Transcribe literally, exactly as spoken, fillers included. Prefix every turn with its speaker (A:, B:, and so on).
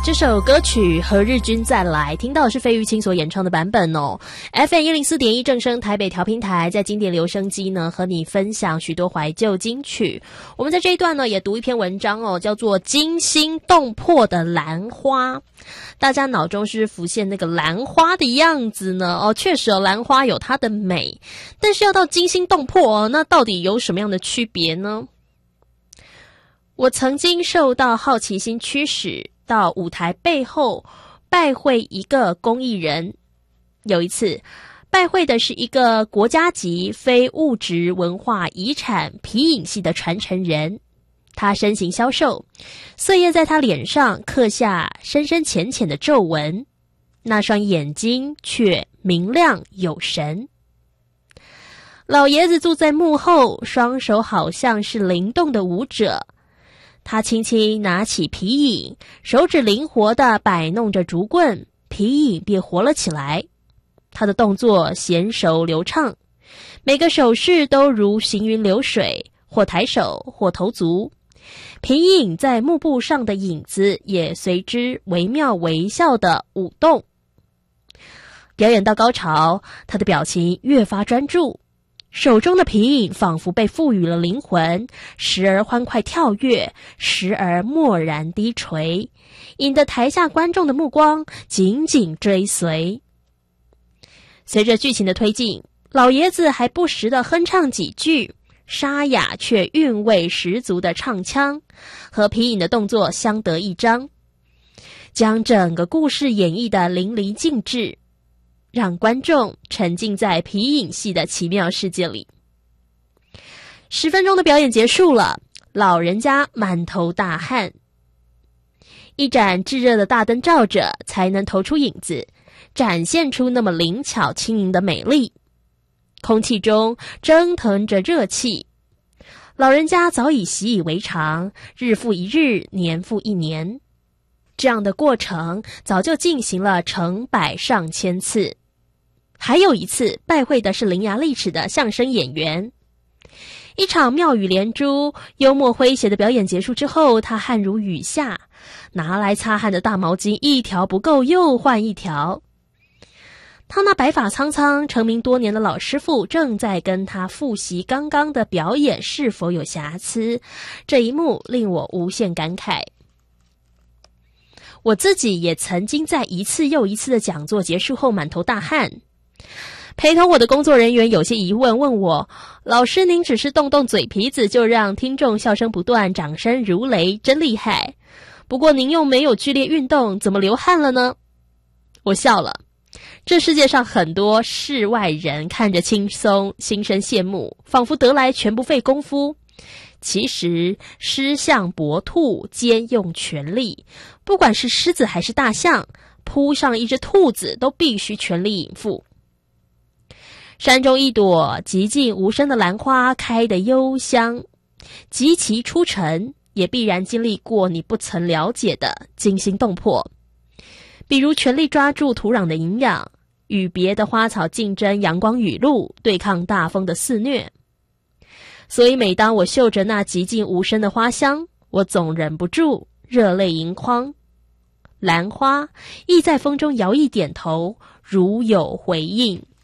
A: 这首歌曲《何日君再来》听到的是费玉清所演唱的版本哦。F M 一零四点一正声台北调频台，在经典留声机呢，和你分享许多怀旧金曲。我们在这一段呢，也读一篇文章哦，叫做《惊心动魄的兰花》。大家脑中是浮现那个兰花的样子呢？哦，确实哦，兰花有它的美，但是要到惊心动魄哦，那到底有什么样的区别呢？我曾经受到好奇心驱使，到舞台背后拜会一个公益人。有一次拜会的是一个国家级非物质文化遗产皮影戏的传承人，他身形消瘦，色液在他脸上刻下深深浅浅的皱纹，那双眼睛却明亮有神。老爷子坐在幕后，双手好像是灵动的舞者，他轻轻拿起皮影，手指灵活地摆弄着竹棍，皮影便活了起来。他的动作娴熟流畅，每个手势都如行云流水，或抬手或投足。皮影在幕布上的影子也随之惟妙惟肖地舞动。表演到高潮，他的表情越发专注，手中的皮影仿佛被赋予了灵魂，时而欢快跳跃，时而默然低垂，引得台下观众的目光紧紧追随。随着剧情的推进，老爷子还不时地哼唱几句，沙哑却韵味十足的唱腔，和皮影的动作相得益彰，将整个故事演绎得淋漓尽致，让观众沉浸在皮影戏的奇妙世界里。十分钟的表演结束了，老人家满头大汗，一盏炙热的大灯照着，才能投出影子，展现出那么灵巧轻盈的美丽。空气中蒸腾着热气，老人家早已习以为常，日复一日，年复一年，这样的过程早就进行了成百上千次。还有一次拜会的是伶牙俐齿的相声演员。一场妙语连珠、幽默诙谐的表演结束之后，他汗如雨下，拿来擦汗的大毛巾一条不够又换一条。他那白发苍苍、成名多年的老师傅正在跟他复习刚刚的表演是否有瑕疵，这一幕令我无限感慨。我自己也曾经在一次又一次的讲座结束后满头大汗。陪同我的工作人员有些疑问，问我：老师，您只是动动嘴皮子就让听众笑声不断，掌声如雷，真厉害。不过您又没有剧烈运动，怎么流汗了呢？我笑了。这世界上很多世外人看着轻松，心生羡慕，仿佛得来全不费功夫。其实狮象搏兔兼用全力，不管是狮子还是大象，扑上一只兔子都必须全力以赴。山中一朵寂静无声的兰花开得幽香，及其出尘，也必然经历过你不曾了解的惊心动魄。比如全力抓住土壤的营养，与别的花草竞争阳光雨露，对抗大风的肆虐。所以每当我嗅着那寂静无声的花香，我总忍不住热泪盈眶。兰花亦在风中摇曳点头，如有回应。